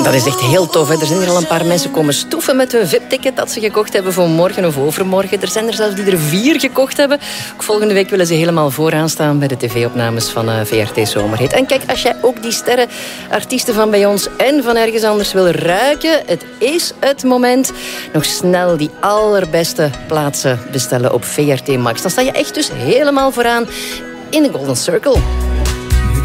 Dat is echt heel tof. Hè? Er zijn hier al een paar mensen komen stoeven met hun VIP-ticket dat ze gekocht hebben voor morgen of overmorgen. Er zijn er zelfs die er 4 gekocht hebben. Ook volgende week willen ze helemaal vooraan staan bij de tv-opnames van VRT Zomerhit. En kijk, als jij ook die sterren, artiesten van bij ons en van ergens anders wil ruiken, het is het moment. Nog snel die allerbeste plaatsen bestellen op VRT Max. Dan sta je echt dus helemaal vooraan in de Golden Circle.